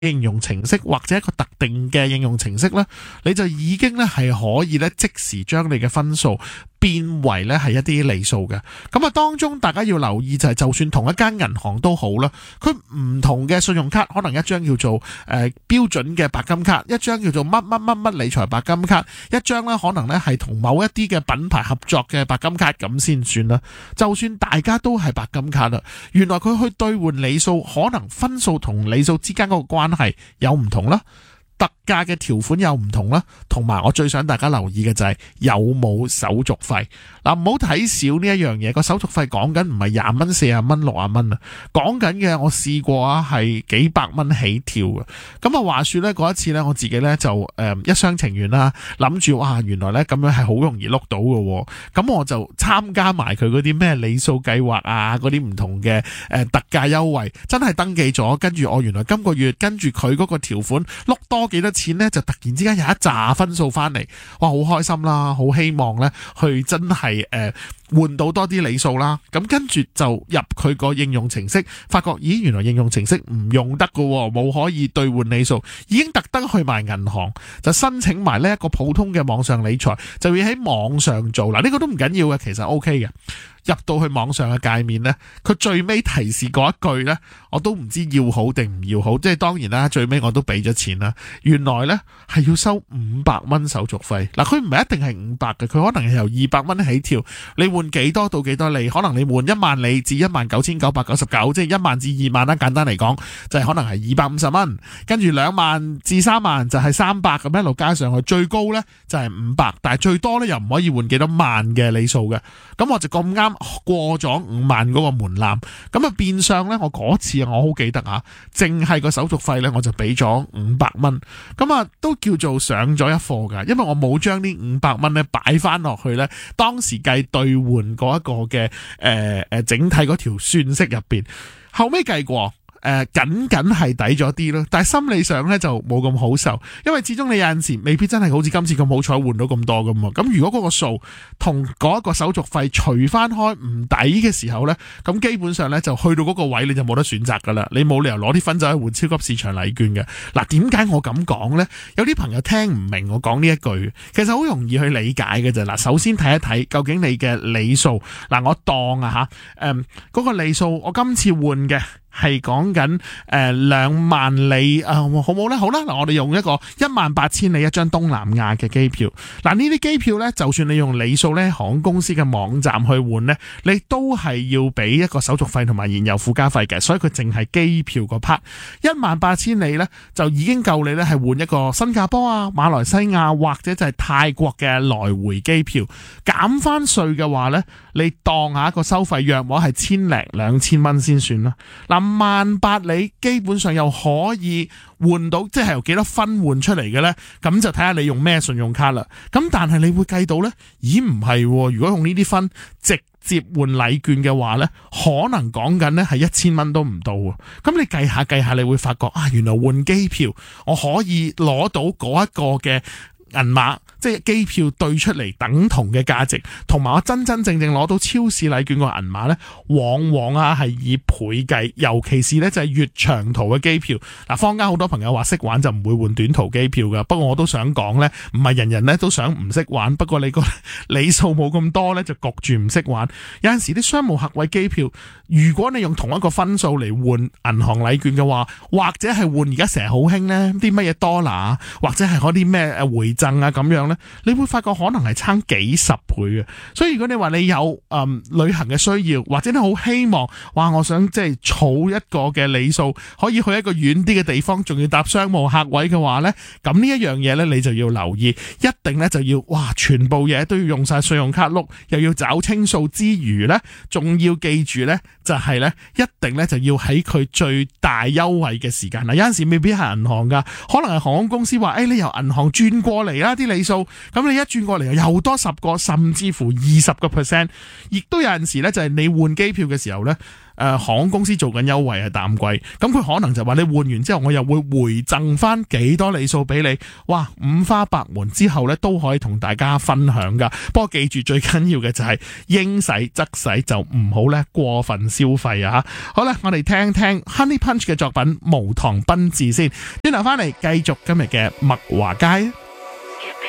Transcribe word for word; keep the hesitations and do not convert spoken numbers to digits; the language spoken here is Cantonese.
應用程式或者一個特定嘅應用程式咧，你就已經咧係可以咧即時將你嘅分數變為咧係一啲里數嘅。咁啊，當中大家要留意就係，就算同一間銀行都好啦，佢唔同嘅信用卡，可能一張叫做誒、呃、標準嘅白金卡，一張叫做乜乜乜乜理財白金卡，一張咧可能咧係同某一啲嘅品牌合作嘅白金卡咁先算啦。就算大家都係白金卡啦，原來佢去兌換里數，可能分數同里數之間嗰個關係有唔同啦。特價嘅條款又唔同啦，同埋我最想大家留意嘅就係有冇手續費。嗱，唔好睇少呢一樣嘢，個手續費講緊唔係廿蚊、四十蚊、六十蚊啊，講緊嘅我試過啊係幾百蚊起跳嘅。咁啊話說咧，嗰一次咧我自己咧就誒、呃、一廂情願啦，諗住哇原來咧咁樣係好容易碌到嘅，咁我就參加埋佢嗰啲咩里數計劃啊，嗰啲唔同嘅誒、呃、特價優惠，真係登記咗，跟住我原來今個月跟住佢嗰個條款碌多幾多錢呢，就突然之間有一紮分數翻嚟，哇好開心啦，好希望呢去真係誒換到多啲里數啦。咁跟住就入佢個應用程式，發覺咦原來應用程式唔用得噶，冇可以兌換里數，已經特登去埋銀行就申請埋呢一個普通嘅網上理財，就要喺網上做啦。呢個都唔緊要嘅，其實 O K 嘅。入到去網上嘅界面呢，佢最尾提示嗰一句呢，我都唔知要好定唔要好，即係當然啦，最尾我都俾咗錢啦。原來呢係要收五百蚊手續費，嗱佢唔係一定係五百嘅，佢可能係由二百蚊起跳，你換幾多到幾多里，可能你換一萬里至一萬九千九百九十九，即係一萬至二萬啦，簡單嚟講就係可能係二百五十蚊，跟住兩萬至三萬就係三百咁一路加上去，最高呢就係五百，但係最多呢又唔可以換幾多萬嘅里數嘅，咁我就咁啱過咗五萬嗰個門檻，咁啊變相呢，我嗰次我好記得啊，淨係個手續費呢，我就俾咗五百蚊，咁啊都叫做上咗一課噶，因為我冇將呢五百蚊呢擺翻落去呢，當時計兌換嗰一個嘅誒誒整體嗰條算式入邊，後尾計過。誒，僅僅係抵咗啲咯，但係心理上咧就冇咁好受，因為始終你有陣時未必真係好似今次咁好彩換到咁多噶嘛。咁如果嗰個數同嗰一個手續費除翻開唔抵嘅時候咧，咁基本上咧就去到嗰個位你就冇得選擇噶啦，你冇理由攞啲分走去換超級市場禮券嘅。嗱，點解我咁講咧？有啲朋友聽唔明我講呢一句，其實好容易去理解嘅啫。嗱，首先睇一睇究竟你嘅里數，嗱我當啊吓，誒嗰個里數我今次換嘅。係講緊誒兩萬里啊，好冇咧？好啦，嗱我哋用一個一萬八千里一張東南亞嘅機票。嗱呢啲機票咧，就算你用里數咧，航空公司嘅網站去換咧，你都係要俾一個手續費同埋燃油附加費嘅，所以佢淨係機票個 part 一萬八千里咧，就已經夠你咧係換一個新加坡啊、馬來西亞或者就係泰國嘅來回機票。減翻稅嘅話咧，你當下一個收費約莫係千零兩千蚊先算啦。嗱。萬八里基本上又可以換到，即係由幾多分換出嚟嘅呢？咁就睇下你用咩信用卡啦。咁但係你會計到呢？咦唔係，如果用呢啲分直接換禮券嘅話呢，可能講緊呢係一千蚊都唔到。咁你計下計下，你會發覺啊，原來換機票我可以攞到嗰一個嘅銀碼，即係機票對出嚟等同嘅價值，同埋我真真正正攞到超市禮券個銀碼呢，往往啊係以倍計，尤其是呢就係越長途嘅機票。嗱，坊間好多朋友話識玩就唔會換短途機票噶，不過我都想講呢，唔係人人呢都想唔識玩，不過你個里數冇咁多呢，就焗住唔識玩。有陣時啲商務客位機票，如果你用同一個分數嚟換銀行禮券嘅話，或者係換而家成日好興呢啲乜嘢多拿，或者係嗰啲咩誒回贈啊咁樣呢，你會發覺可能係差幾十倍嘅。所以如果你話你有誒、嗯、旅行嘅需要，或者你好希望哇我想即係儲一個嘅里數，可以去一個遠啲嘅地方，仲要搭商務客位嘅話呢，咁呢一樣嘢呢，你就要留意，一定呢就要哇全部嘢都要用晒信用卡碌，又要找清數之餘呢，仲要記住呢，就係呢，一定呢就要喺佢最大優惠嘅時間啦。有陣時未必係銀行噶，可能係航空公司話誒、哎、你由銀行轉過嚟啦啲里數， 數，咁你一轉過嚟又多十個甚至乎二十個 percent， 亦都有陣時咧就係你換機票嘅時候咧。誒、呃、航空公司做緊優惠係淡季，咁佢可能就話你換完之後，我又會回贈翻幾多里數俾你，哇五花八門之後咧都可以同大家分享噶。不過記住最緊要嘅就係應使則使，就唔好咧過分消費啊！好啦，我哋聽聽 Honey Punch 嘅作品《無糖賓治》先，轉頭翻嚟繼續今日嘅麥華街。